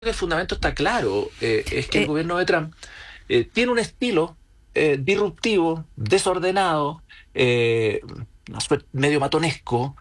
que el fundamento está claro, es que el gobierno de Trump tiene un estilo disruptivo, desordenado, eh, medio matonesco,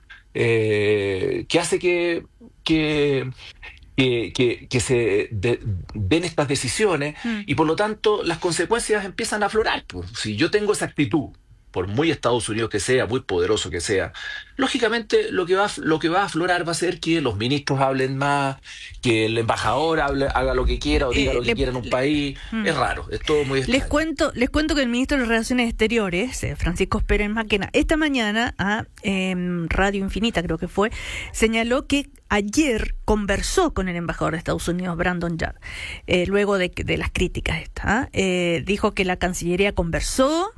que hace que, que se den estas decisiones Mm. y por lo tanto las consecuencias empiezan a aflorar, pues. Si yo tengo esa actitud, por muy Estados Unidos que sea, muy poderoso que sea, lógicamente lo que va a aflorar va a ser que los ministros hablen más, que el embajador haga lo que quiera o diga lo que quiera en un país. Mm. Es raro, es todo muy Les extraño. cuento que el ministro de Relaciones Exteriores, Francisco Pérez Maquena, esta mañana a Radio Infinita, creo que fue, señaló que ayer conversó con el embajador de Estados Unidos, Brandon Yard, luego de las críticas estas. Dijo que la Cancillería conversó,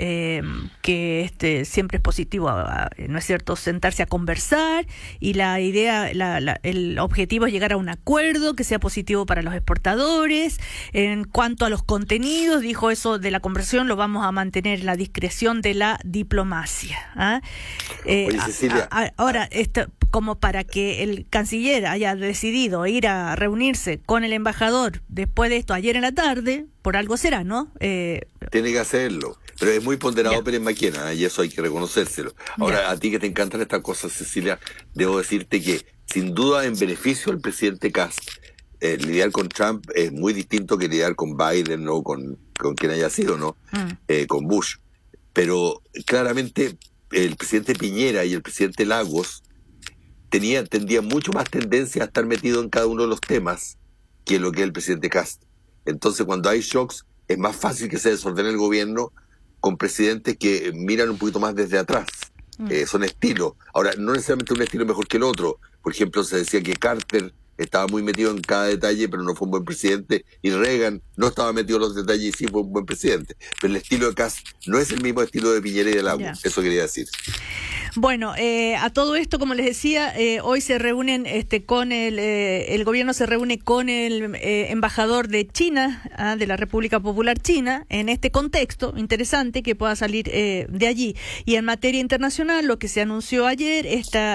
que siempre es positivo, ¿no es cierto?, sentarse a conversar, y la idea, el objetivo es llegar a un acuerdo que sea positivo para los exportadores. En cuanto a los contenidos, dijo, eso de la conversación lo vamos a mantener en la discreción de la diplomacia. Oye, Cecilia. Ahora, como para que el canciller haya decidido ir a reunirse con el embajador después de esto ayer en la tarde, por algo será, ¿no? Tiene que hacerlo. Pero es muy ponderado Pérez Maquena, y eso hay que reconocérselo. Ahora, a ti que te encantan estas cosas, Cecilia, debo decirte que, sin duda, en beneficio del presidente Kast, lidiar con Trump es muy distinto que lidiar con Biden, ¿no? Con quien haya sido, ¿no? Con Bush. Pero, claramente, el presidente Piñera y el presidente Lagos tendrían mucho más tendencia a estar metido en cada uno de los temas que lo que es el presidente Kast. Entonces, cuando hay shocks, es más fácil que se desordene el gobierno con presidentes que miran un poquito más desde atrás. Son estilos. Ahora, no necesariamente un estilo mejor que el otro. Por ejemplo, se decía que Carter estaba muy metido en cada detalle, pero no fue un buen presidente, y Reagan no estaba metido en los detalles y sí fue un buen presidente. Pero el estilo de Kast no es el mismo estilo de Piñera y de Lagos. Eso quería decir. Bueno, a todo esto, como les decía, hoy se reúnen con el gobierno se reúne con el embajador de China, de la República Popular China, en este contexto interesante que pueda salir de allí. Y en materia internacional, lo que se anunció ayer,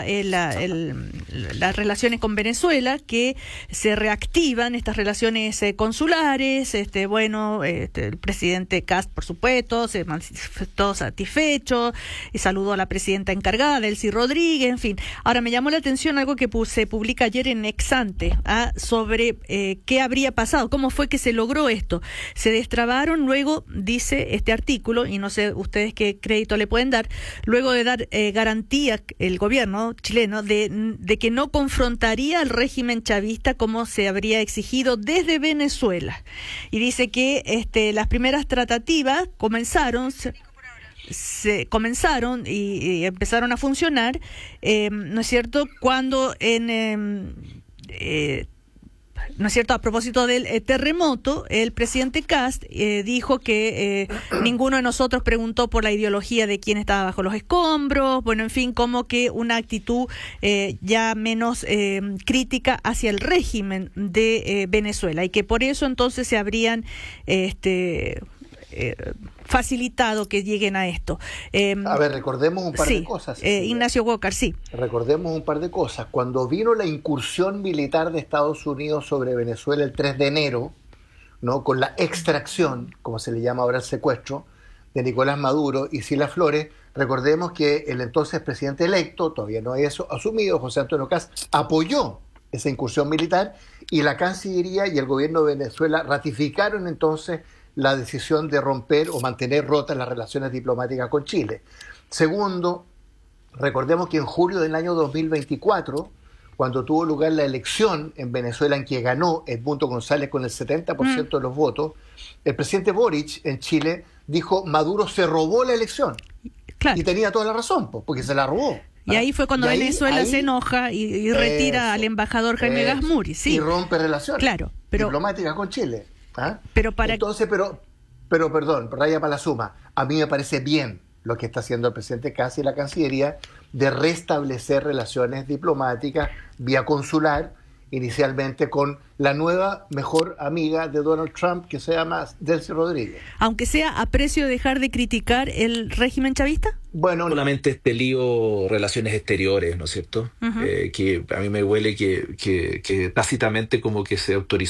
las relaciones con Venezuela, que se reactivan estas relaciones consulares. El presidente Kast, por supuesto, se manifestó satisfecho y saludó a la presidenta encargada, Delcy Rodríguez, en fin. Ahora, me llamó la atención algo que se publica ayer en Exante, sobre qué habría pasado, cómo fue que se logró esto. Se destrabaron luego, dice este artículo, y no sé ustedes qué crédito le pueden dar, luego de dar garantía el gobierno chileno de que no confrontaría al régimen chavista como se habría exigido desde Venezuela. Y dice que las primeras tratativas comenzaron y empezaron a funcionar, ¿no es cierto?, cuando ¿no es cierto?, a propósito del terremoto, el presidente Kast dijo que ninguno de nosotros preguntó por la ideología de quién estaba bajo los escombros, bueno, en fin, como que una actitud ya menos crítica hacia el régimen de Venezuela, y que por eso entonces se habrían facilitado que lleguen a esto. A ver, recordemos un par de cosas. Ignacio Walker, sí. Recordemos un par de cosas. Cuando vino la incursión militar de Estados Unidos sobre Venezuela el 3 de enero, ¿no?, con la extracción, como se le llama ahora el secuestro, de Nicolás Maduro y Sila Flores, recordemos que el entonces presidente electo, todavía no hay eso asumido, José Antonio Kast, apoyó esa incursión militar, y la Cancillería y el gobierno de Venezuela ratificaron entonces la decisión de romper o mantener rotas las relaciones diplomáticas con Chile. Segundo, recordemos que en julio del año 2024, cuando tuvo lugar la elección en Venezuela en que ganó Edmundo González con el 70% de los votos, el presidente Boric en Chile dijo: Maduro se robó la elección. Claro. Y tenía toda la razón, porque se la robó. Y ahí fue cuando Venezuela se enoja y retira al embajador Jaime Gasmuri. Sí. Y rompe relaciones diplomáticas con Chile. Entonces, pero perdón, raya para la suma, a mí me parece bien lo que está haciendo el presidente Kast y la Cancillería de restablecer relaciones diplomáticas vía consular inicialmente con la nueva mejor amiga de Donald Trump, que se llama Delcy Rodríguez. Aunque sea a precio de dejar de criticar el régimen chavista. Bueno, solamente este lío relaciones exteriores, ¿no es cierto? Que a mí me huele que tácitamente como que se autorizó